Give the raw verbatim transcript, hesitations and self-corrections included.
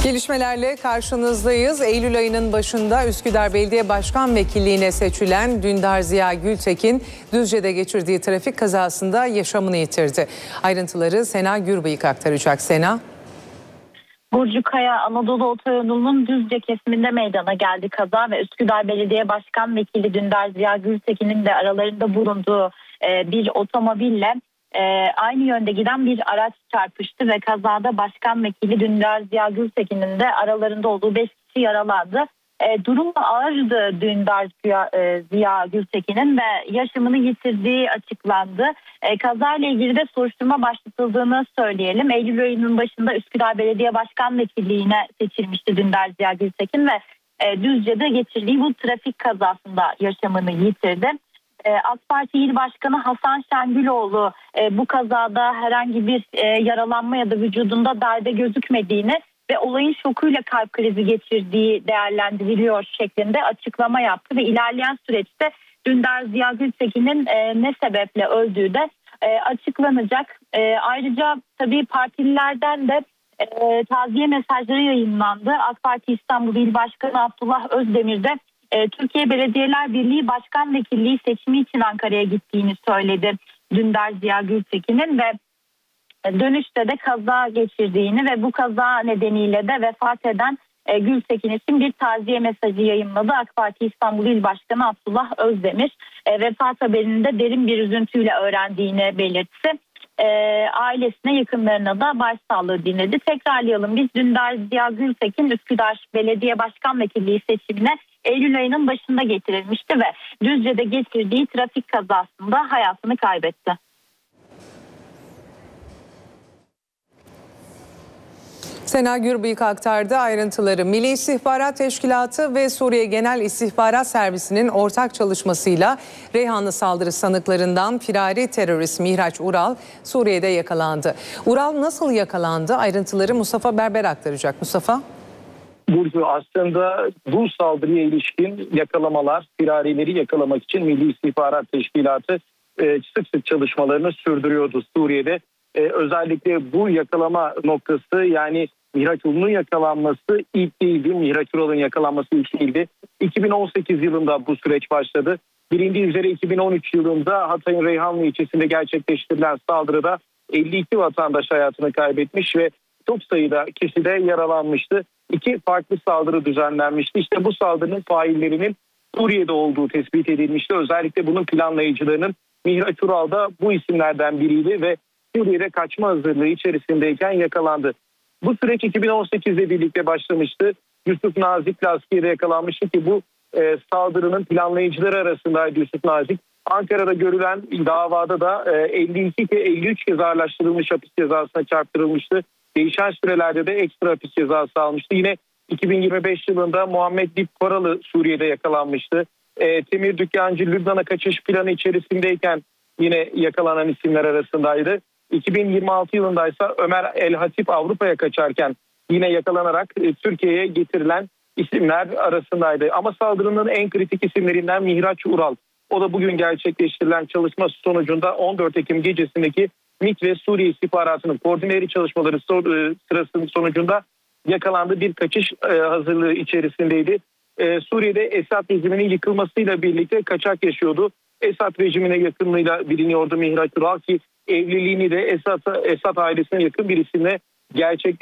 Gelişmelerle karşınızdayız. Eylül ayının başında Üsküdar Belediye Başkan Vekilliğine seçilen Dündar Ziya Gültekin, Düzce'de geçirdiği trafik kazasında yaşamını yitirdi. Ayrıntıları Sena Gürbıyık aktaracak. Sena. Burcu Kaya Anadolu Otoyolu'nun Düzce kesiminde meydana geldi kaza ve Üsküdar Belediye Başkan Vekili Dündar Ziya Gültekin'in de aralarında bulunduğu bir otomobille aynı yönde giden bir araç çarpıştı ve kazada Başkan Vekili Dündar Ziya Gültekin'in de aralarında olduğu beş kişi yaralandı. E, durumu ağırdı Dündar Ziya, e, Ziya Gültekin'in ve yaşamını yitirdiği açıklandı. E, kazayla ilgili de soruşturma başlatıldığını söyleyelim. Eylül ayının başında Üsküdar Belediye Başkan Vekilliğine seçilmişti Dündar Ziya Gültekin ve e, Düzce'de geçirdiği bu trafik kazasında yaşamını yitirdi. E, AK Parti İl Başkanı Hasan Şengüloğlu e, bu kazada herhangi bir e, yaralanma ya da vücudunda darbe gözükmediğini ve olayın şokuyla kalp krizi geçirdiği değerlendiriliyor şeklinde açıklama yaptı ve ilerleyen süreçte Dündar Ziya Gültekin'in e, ne sebeple öldüğü de e, açıklanacak. E, ayrıca tabii partililerden de e, taziye mesajları yayınlandı. AK Parti İstanbul İl Başkanı Abdullah Özdemir de e, Türkiye Belediyeler Birliği Başkan Vekilliği seçimi için Ankara'ya gittiğini söyledi Dündar Ziya Gültekin'in ve dönüşte de kaza geçirdiğini ve bu kaza nedeniyle de vefat eden e, Gültekin için bir taziye mesajı yayınladı AK Parti İstanbul İl Başkanı Abdullah Özdemir. E, vefat haberini de derin bir üzüntüyle öğrendiğini belirtti. E, ailesine, yakınlarına da başsağlığı dinledi. Tekrarlayalım, biz Dündar Ziya Gültekin Üsküdar Belediye Başkan Vekilliği seçimine Eylül ayının başında getirilmişti ve Düzce'de geçirdiği trafik kazasında hayatını kaybetti. Sena Gürbıyık aktardı ayrıntıları. Milli İstihbarat Teşkilatı ve Suriye Genel İstihbarat Servisi'nin ortak çalışmasıyla Reyhanlı saldırı sanıklarından firari terörist Mihraç Ural Suriye'de yakalandı. Ural nasıl yakalandı? Ayrıntıları Mustafa Berber aktaracak. Mustafa. Burcu, aslında bu saldırıya ilişkin yakalamalar, firarileri yakalamak için Milli İstihbarat Teşkilatı e, sık sık çalışmalarını sürdürüyordu Suriye'de. Ee, özellikle bu yakalama noktası, yani Mihraç Ural'ın yakalanması ilk değildi. Mihraç Ural'ın yakalanması ilk değildi. iki bin on sekiz yılında bu süreç başladı. Bilindiği üzere iki bin on üç yılında Hatay'ın Reyhanlı ilçesinde gerçekleştirilen saldırıda elli iki vatandaş hayatını kaybetmiş ve çok sayıda kişi de yaralanmıştı. İki farklı saldırı düzenlenmişti. İşte bu saldırının faillerinin Suriye'de olduğu tespit edilmişti. Özellikle bunun planlayıcılarının Mihraç Ural da bu isimlerden biriydi ve Suriye'de kaçma hazırlığı içerisindeyken yakalandı. Bu süreç iki bin on sekizde birlikte başlamıştı. Yusuf Nazik Laskiye'de yakalanmıştı ki bu e, saldırının planlayıcıları arasındaydı Yusuf Nazik. Ankara'da görülen davada da e, elli iki ke elli üç kez ağırlaştırılmış hapis cezasına çarptırılmıştı. Değişen sürelerde de ekstra hapis cezası almıştı. Yine iki bin yirmi beş yılında Muhammed Dip Koralı Suriye'de yakalanmıştı. E, Temir Dükkancı Lübnan'a kaçış planı içerisindeyken yine yakalanan isimler arasındaydı. iki bin yirmi altı yılında ise Ömer El Hatip Avrupa'ya kaçarken yine yakalanarak Türkiye'ye getirilen isimler arasındaydı. Ama saldırının en kritik isimlerinden Mihraç Ural. O da bugün gerçekleştirilen çalışma sonucunda on dört Ekim gecesindeki MİT ve Suriye istihbaratının koordineli çalışmaları sırasının sonucunda yakalandı. Bir kaçış hazırlığı içerisindeydi. Suriye'de Esad rejiminin yıkılmasıyla birlikte kaçak yaşıyordu. Esad rejimine yakınlığıyla biliniyordu Mihraç Ural ki evliliğini de Esad, Esad ailesine yakın bir isimle gerçekleştirdi.